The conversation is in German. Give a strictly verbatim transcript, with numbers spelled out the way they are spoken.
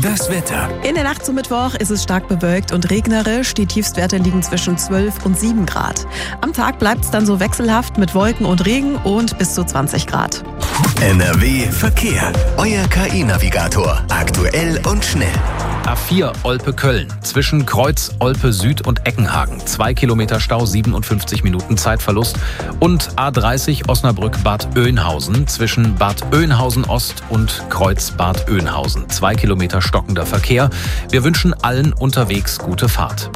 Das Wetter. In der Nacht zum Mittwoch ist es stark bewölkt und regnerisch. Die Tiefstwerte liegen zwischen zwölf und sieben Grad. Am Tag bleibt es dann so wechselhaft mit Wolken und Regen und bis zu zwanzig Grad. N R W Verkehr. Euer K I-Navigator. Aktuell und schnell. A vier Olpe-Köln. Zwischen Kreuz, Olpe Süd und Eckenhagen. Zwei Kilometer Stau, siebenundfünfzig Minuten Zeitverlust. Und A dreißig Osnabrück-Bad Oeynhausen. Zwischen Bad Oeynhausen Ost und Kreuz Bad Oeynhausen. Zwei Kilometer stockender Verkehr. Wir wünschen allen unterwegs gute Fahrt.